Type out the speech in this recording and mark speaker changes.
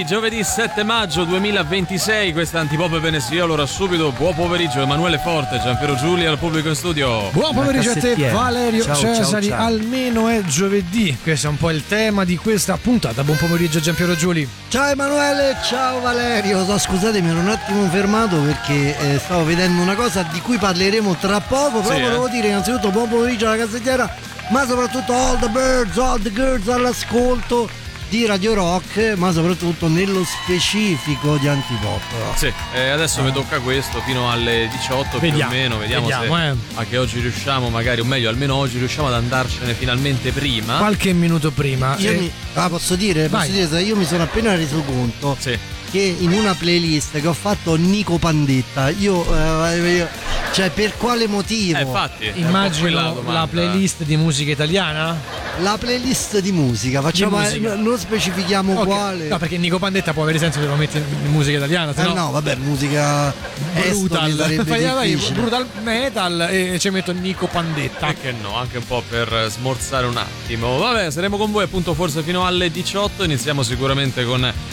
Speaker 1: giovedì 7 maggio 2026, questa è Antipop e Venesia. Allora subito, buon pomeriggio Emanuele Forte, Giampiero Giulia al pubblico in studio.
Speaker 2: Buon pomeriggio a te Valerio
Speaker 3: ciao,
Speaker 2: Cesari,
Speaker 3: ciao.
Speaker 2: almeno è giovedì, questo è un po' il tema di questa puntata. Buon pomeriggio Giampiero Giuli.
Speaker 3: Ciao Emanuele, ciao Valerio. Scusate, mi ero un attimo fermato perché stavo vedendo una cosa di cui parleremo tra poco, però volevo dire innanzitutto buon pomeriggio alla cassettiera, ma soprattutto all the birds, all the girls all'ascolto di Radio Rock, ma soprattutto nello specifico di Antipop.
Speaker 1: Sì, adesso mi tocca questo fino alle 18 più o meno, vediamo se anche oggi riusciamo, magari, o meglio, almeno oggi riusciamo ad andarcene finalmente prima.
Speaker 2: Qualche minuto prima.
Speaker 3: Posso dire, io mi sono appena reso conto che in una playlist che ho fatto Nico Pandetta, cioè per quale motivo?
Speaker 1: Infatti,
Speaker 2: immagino la playlist di musica italiana?
Speaker 3: La playlist di musica, facciamo non specifichiamo quale.
Speaker 2: No, perché Nico Pandetta può avere senso se lo metti in musica italiana, se
Speaker 3: no, vabbè, musica
Speaker 2: brutal. Brutal metal e ci metto Nico Pandetta.
Speaker 1: Perché no, anche un po' per smorzare un attimo. Vabbè, saremo con voi appunto forse fino alle 18. Iniziamo sicuramente con